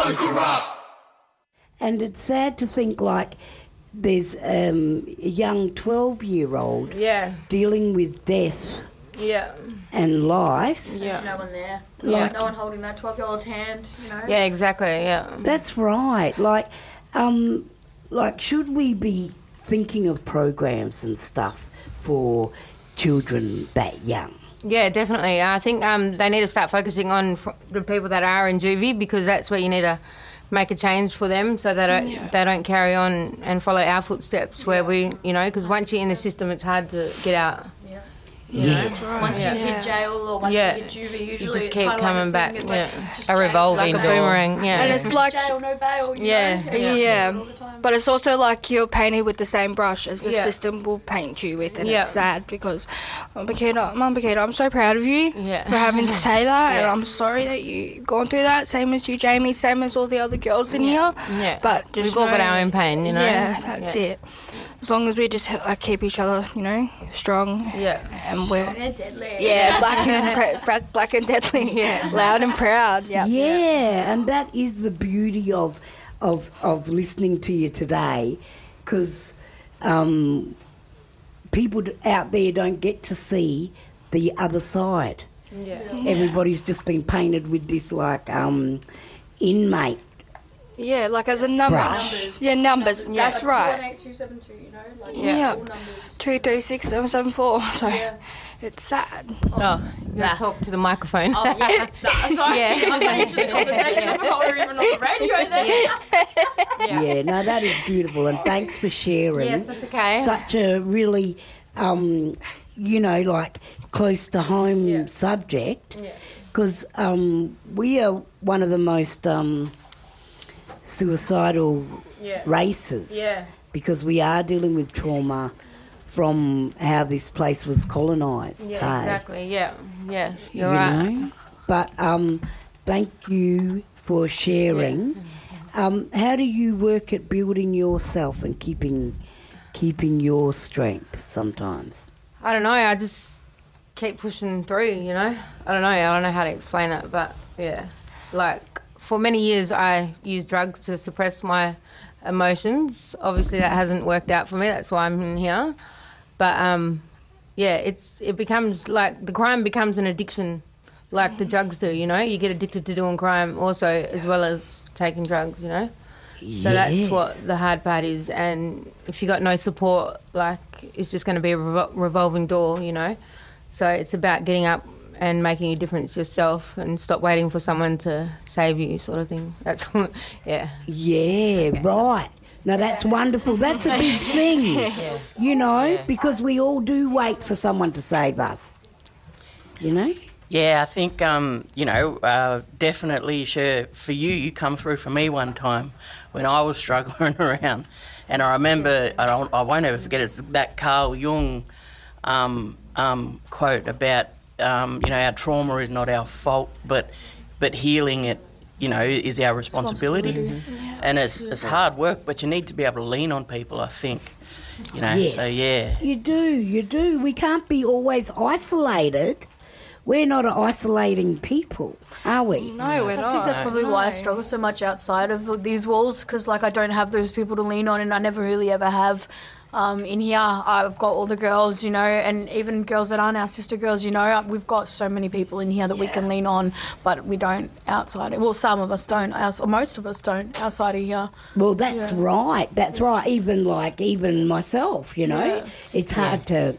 And it's sad to think, like, there's a young 12-year-old dealing with death and life. There's no one there. No one holding that 12-year-old's hand, you know. Yeah, exactly, yeah. That's right. Like, should we be thinking of programs and stuff for children that young? Yeah, definitely. I think they need to start focusing on the people that are in juvie, because that's where you need to make a change for them, so that they don't carry on and follow our footsteps where we, you know, because once you're in the system, it's hard to get out. Yes. Once you hit jail or once you hit juvie, usually you just keep it's coming like back. just A revolving like door. Boomerang, And it's like... jail, no bail, you know? But it's also like you're painted with the same brush as the system will paint you with, and it's sad because, Mum Bakita, I'm so proud of you for having to say that, and I'm sorry that you've gone through that, same as you, Jamie, same as all the other girls in here. Yeah. But just we've all got our own pain, you know. Yeah, that's it. As long as we just keep each other, you know, strong. Yeah. And we're Strong and deadly. Yeah, black and deadly. Yeah. Loud and proud. Yeah. Yeah, and that is the beauty of listening to you today, because people out there don't get to see the other side. Yeah. Everybody's just been painted with this like inmate. Yeah, like as a number. Brush. Yeah, numbers. That's right. 218-272, you know, like all numbers. 236774. So it's sad. Oh, you gotta talk to the microphone. Oh, yeah. Sorry. I'm getting into the conversation. I forgot we were even on the radio then. Yeah, no, that is beautiful, and thanks for sharing. Yes, that's okay. Such a really, you know, like close to home subject, because we are one of the most suicidal races, because we are dealing with trauma from how this place was colonised. Yeah, exactly. Yeah, yes, you're you right. know? But thank you for sharing. How do you work at building yourself and keeping your strength sometimes? I don't know. I just keep pushing through. You know. I don't know how to explain it, but yeah, like for many years I used drugs to suppress my emotions. Obviously, that hasn't worked out for me. That's why I'm in here. But it becomes like the crime becomes an addiction, like the drugs do. You know, you get addicted to doing crime also, as well as taking drugs. You know, so that's what the hard part is. And if you got no support, like it's just going to be a revolving door. You know, so it's about getting up and making a difference yourself and stop waiting for someone to save you, sort of thing. That's right. No, that's wonderful. That's a big thing, you know, because we all do wait for someone to save us, you know? Yeah, I think, definitely, sure, for you come through for me one time when I was struggling around. And I remember, I won't ever forget, it's that Carl Jung quote about, our trauma is not our fault, but healing it, is our responsibility. Mm-hmm. And it's hard work, but you need to be able to lean on people, I think. Yes. So yeah. You do. We can't be always isolated. We're not isolating people, are we? No, we're not. I think that's probably why I struggle so much outside of these walls, because I don't have those people to lean on, and I never really ever have. In here, I've got all the girls, and even girls that aren't our sister girls, we've got so many people in here that we can lean on, but we don't outside it. Well, some of us don't, or most of us don't outside of here. Well, that's right. That's right. Even myself, it's hard to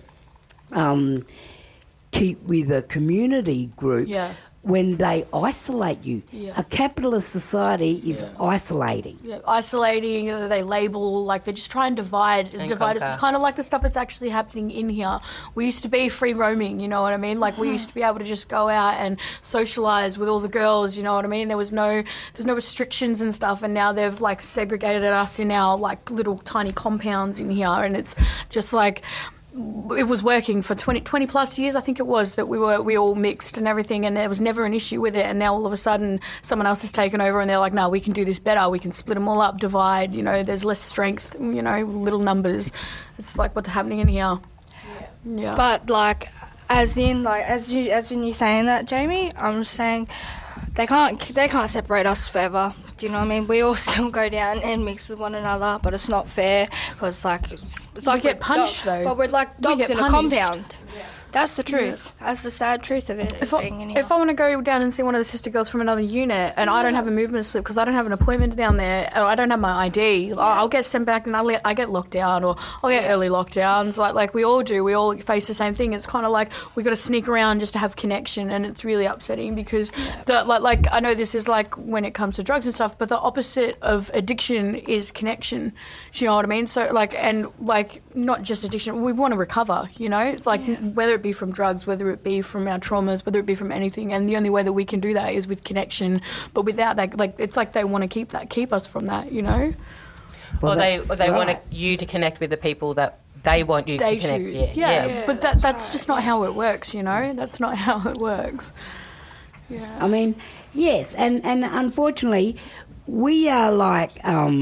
keep with a community group when they isolate you. A capitalist society is isolating. Yeah, isolating, they label, they just try and divide. It's kind of like the stuff that's actually happening in here. We used to be free roaming, you know what I mean? We used to be able to just go out and socialise with all the girls, you know what I mean? There's no restrictions and stuff, and now they've segregated us in our little tiny compounds in here, and it's just it was working for 20 plus years, I think it was, that we all mixed and everything, and there was never an issue with it. And now all of a sudden someone else has taken over and they're like, no, we can do this better. We can split them all up, divide, there's less strength, little numbers. It's what's happening in here. Yeah. But as in you saying that, Jamie, I'm saying they can't separate us forever. Do you know what I mean? We all still go down and mix with one another, but it's not fair because it's like we get punished though. But we're like dogs in a compound. Yeah. That's the truth. Yeah. That's the sad truth of it. If I want to go down and see one of the sister girls from another unit and I don't have a movement slip because I don't have an appointment down there or I don't have my ID, I'll get sent back and I get locked down or I'll get early lockdowns like we all do. We all face the same thing. It's kind of like we got to sneak around just to have connection, and it's really upsetting because like I know this is like when it comes to drugs and stuff, but the opposite of addiction is connection. Do you know what I mean? So like not just addiction. We want to recover. You know, it's like whether it be from drugs, whether it be from our traumas, whether it be from anything, and the only way that we can do that is with connection. But without that, like it's like they want to keep us from that, you know. Well, they want you to connect with the people that they want you to connect. Choose. Yeah. But that's just not how it works, you know. That's not how it works. Yeah. I mean, yes, and unfortunately, we are like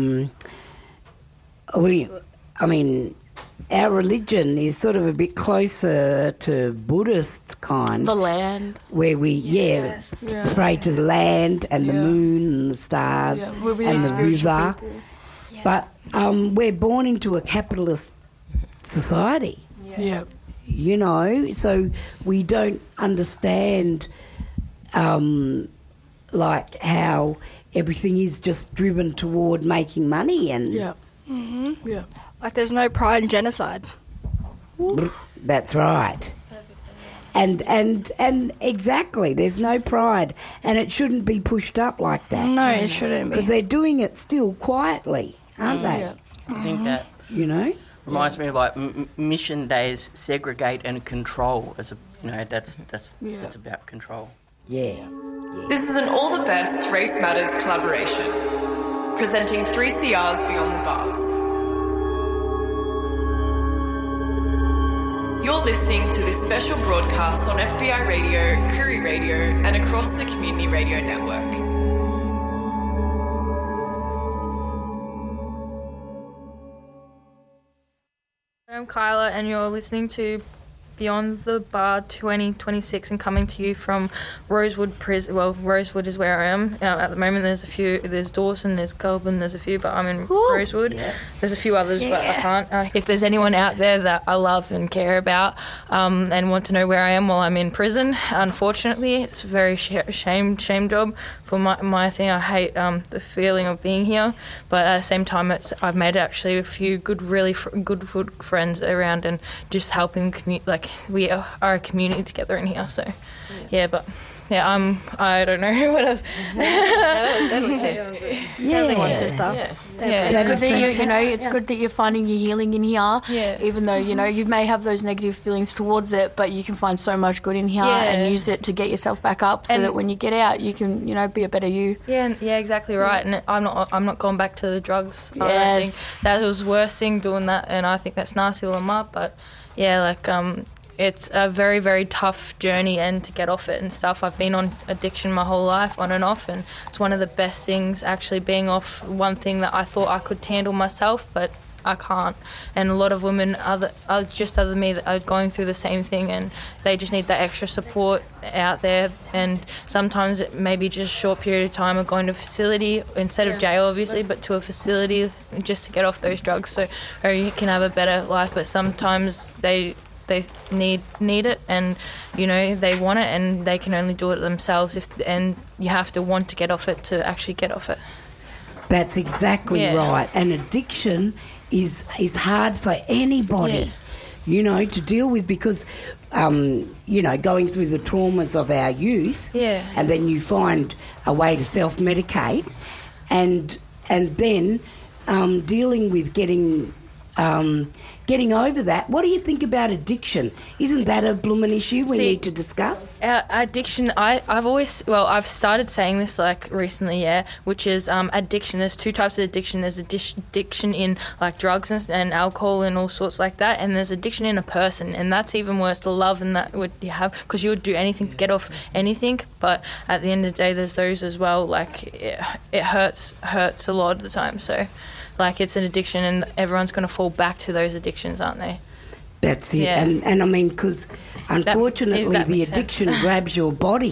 our religion is sort of a bit closer to Buddhist kind. The land. Where we, pray to the land and the moon and the stars and the river. Yeah. But we're born into a capitalist society. Yeah. You know, so we don't understand like how everything is just driven toward making money and... Yeah. Mm-hmm. Yeah. Like there's no pride in genocide. That's right. And exactly, there's no pride, and it shouldn't be pushed up like that. No, it shouldn't be. Because they're doing it still quietly, aren't they? Yeah. I think that reminds me of like mission days, segregate and control. As a that's about control. Yeah. This is an All the Best Race Matters collaboration, presenting 3CR's Beyond the Bars. You're listening to this special broadcast on FBI Radio, Koori Radio, and across the Community Radio Network. I'm Kyla, and you're listening to Beyond the Bar 2026 and coming to you from Rosewood Prison. Well, Rosewood is where I am. At the moment there's Dawson, there's Goulburn, there's a few, but I'm in Rosewood. Yeah. There's a few others, but I can't. If there's anyone out there that I love and care about and want to know where I am while I'm in prison, unfortunately, it's a very shame job for my thing. I hate the feeling of being here, but at the same time, I've made actually a few really good friends around and just helping we are a community together in here, so I don't know what else. Sister. It's good that it's good that you're finding your healing in here. Yeah. Even though you may have those negative feelings towards it, but you can find so much good in here and use it to get yourself back up, so that when you get out, you can be a better you. Yeah, exactly right. And I'm not going back to the drugs. Yes. I think that was the worst thing doing that, and I think that's nasty to them up, but. Yeah, it's a very, very tough journey and to get off it and stuff. I've been on addiction my whole life, on and off, and it's one of the best things actually being off one thing that I thought I could handle myself, but I can't. And a lot of women other than me that are going through the same thing, and they just need that extra support out there. And sometimes it may be just a short period of time of going to a facility instead of jail, obviously, but to a facility just to get off those drugs or you can have a better life. But sometimes they need it, and they want it, and they can only do it themselves. And you have to want to get off it to actually get off it. That's exactly right. And addiction is hard for anybody, to deal with, because going through the traumas of our youth, and then you find a way to self-medicate, and then dealing with getting over that. What do you think about addiction? Isn't that a blooming issue we need to discuss? Addiction, I've started saying this recently, which is addiction. There's two types of addiction. There's addiction in drugs and alcohol and all sorts like that, and there's addiction in a person, and that's even worse, the love and that would you have, because you would do anything to get off anything, but at the end of the day there's those as well, it hurts a lot of the time, so it's an addiction, and everyone's going to fall back to those addictions, aren't they? That's it. Yeah. And I mean, because unfortunately the addiction grabs your body,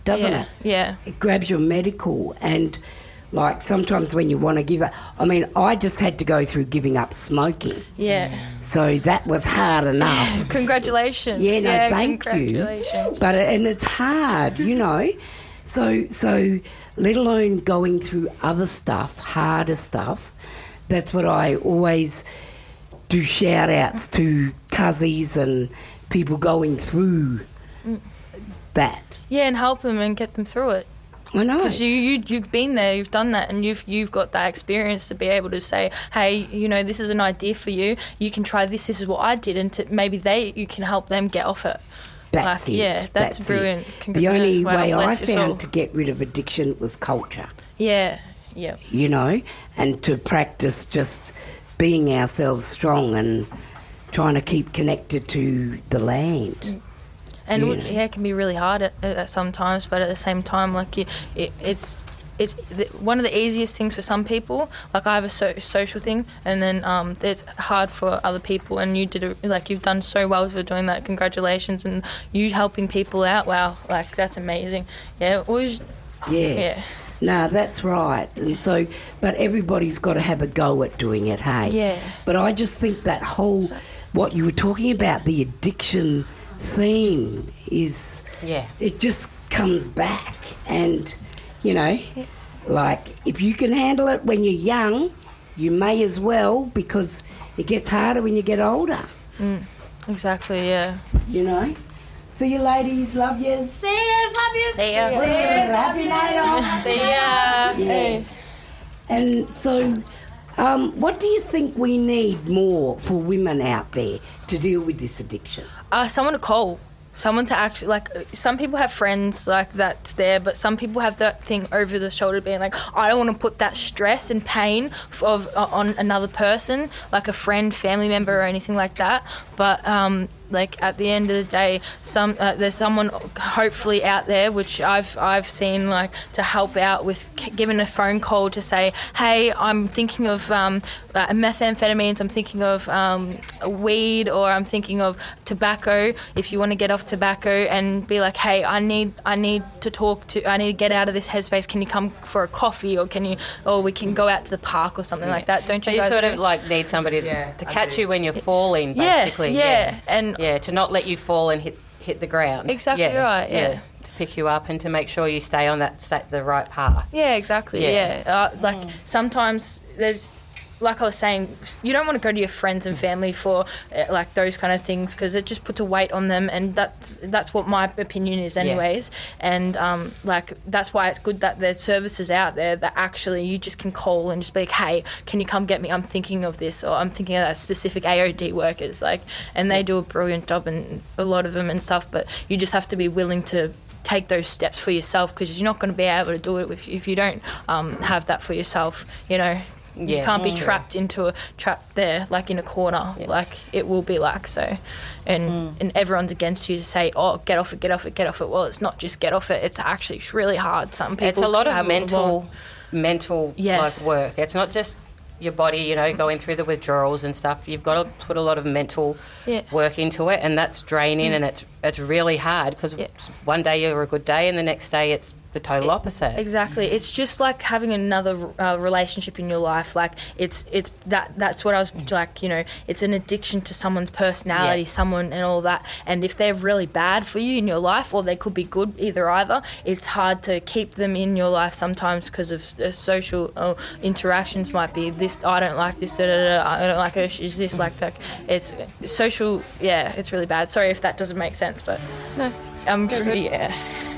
doesn't it? Yeah. It grabs your medical, and like sometimes when you want to give up, I mean, I just had to go through giving up smoking. Yeah. So that was hard enough. Congratulations. Yeah, no, thank you. But and it's hard, you know. So let alone going through other stuff, harder stuff. That's what I always do, shout outs to cousins and people going through that. Yeah, and help them and get them through it. I know. Because you've been there, you've done that, and you've got that experience to be able to say, hey, you know, this is an idea for you. You can try this. This is what I did, and maybe you can help them get off it. That's it. Yeah, that's brilliant. The only way I found to get rid of addiction was culture. Yeah, yeah. You know, and to practice just being ourselves strong and trying to keep connected to the land. And it can be really hard at sometimes, but at the same time, like it's one of the easiest things for some people. Like I have a social thing, and then it's hard for other people. And you you've done so well for doing that. Congratulations, and you helping people out. Wow, like that's amazing. Yeah, yes. Yeah. No, that's right. And so, but everybody's got to have a go at doing it, hey? Yeah. But I just think that whole, what you were talking about, the addiction theme is, it just comes back. And, you know, like if you can handle it when you're young, you may as well, because it gets harder when you get older. Exactly, yeah. You know? See you, ladies. Love you. See yous. Love yous. See ya. Happy night. See ya. Yes. And so, what do you think we need more for women out there to deal with this addiction? Someone to call. Someone to actually, like, some people have friends like that's there, but some people have that thing over the shoulder being like, I don't want to put that stress and pain on another person, like a friend, family member or anything like that. But like at the end of the day, there's someone hopefully out there, which I've seen, like, to help out with giving a phone call to say, hey, I'm thinking of methamphetamines, I'm thinking of weed, or I'm thinking of tobacco. If you want to get off tobacco, and be like, hey, I need to get out of this headspace. Can you come for a coffee, or we can go out to the park or something like that? Don't you? So guys you sort of like need somebody to catch you when you're falling, basically. Yes, and to not let you fall and hit the ground. Exactly right. Yeah. To pick you up and to make sure you stay on the right path. Yeah, exactly. Yeah. Like sometimes there's, like I was saying, you don't want to go to your friends and family for like those kind of things, because it just puts a weight on them, and that's what my opinion is anyways. And like that's why it's good that there's services out there that actually you just can call and just be like, hey, can you come get me? I'm thinking of this, or I'm thinking of that specific AOD workers, like, and they do a brilliant job, and a lot of them and stuff, but you just have to be willing to take those steps for yourself, because you're not going to be able to do it if you don't have that for yourself, you know. You can't be trapped there, like in a corner, like it will be like so. And everyone's against you to say, oh, get off it. Well, it's not just get off it. It's actually really hard. Some people. It's a lot of mental like work. It's not just your body, you know, going through the withdrawals and stuff. You've got to put a lot of mental work into it, and that's draining, and it's really hard, because one day you're a good day and the next day it's the total opposite. Exactly. It's just like having another relationship in your life. Like that's what I was like, you know, it's an addiction to someone's personality, someone and all that. And if they're really bad for you in your life, or they could be good, either, it's hard to keep them in your life sometimes because of social interactions. Might be this, I don't like this, I don't like her, she's this, like that. It's social, it's really bad. Sorry if that doesn't make sense, but no, I'm pretty,